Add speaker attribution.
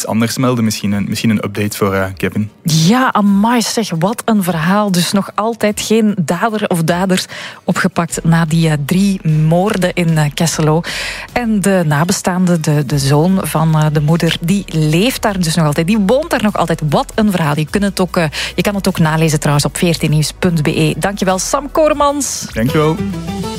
Speaker 1: iets anders melden. Misschien een update voor Kevin.
Speaker 2: Ja, amai zeg, wat een verhaal. Dus nog altijd geen dader of daders opgepakt na die 3 moorden in Kesselo. En de nabestaande, de zoon van de moeder, die leeft daar dus nog altijd. Die woont daar nog altijd. Wat een verhaal. Je kan het ook nalezen trouwens op 14nieuws.be. Dankjewel, Sam Koremans.
Speaker 1: Dankjewel.